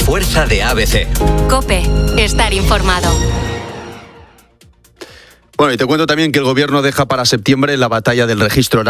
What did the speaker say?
fuerza de ABC. COPE. Estar informado. Bueno, y te cuento también que el Gobierno deja para septiembre la batalla del registro